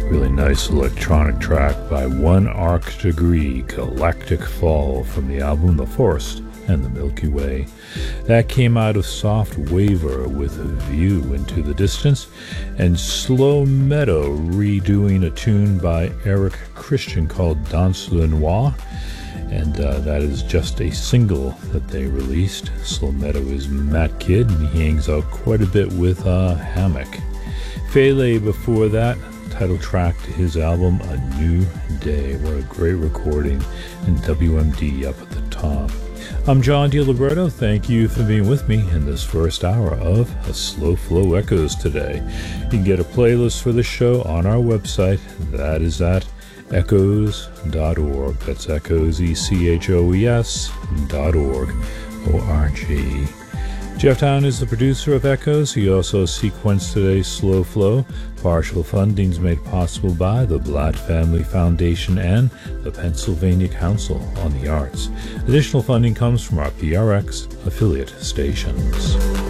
Really nice electronic track by One Arc Degree, Galactic Fall, from the album The Forest and the Milky Way. That came out of Soft Waver with View into the Distance, and Slow Meadow redoing a tune by Eric Christian called Danse le Noir, and that is just a single that they released. Slow Meadow is Matt Kidd, and he hangs out quite a bit with Hammock. Fele before that, title track to his album A New Day. What a great recording, and WMD up at the top. I'm John DiLiberto. Thank you for being with me in this first hour of A Slow Flow Echoes today. You can get a playlist for the show on our website. That is at echoes.org. That's echoes, ECHOES.org, O-R-G. Jeff Town is the producer of Echoes. He also sequenced today's Slow Flow. Partial funding is made possible by the Blatt Family Foundation and the Pennsylvania Council on the Arts. Additional funding comes from our PRX affiliate stations.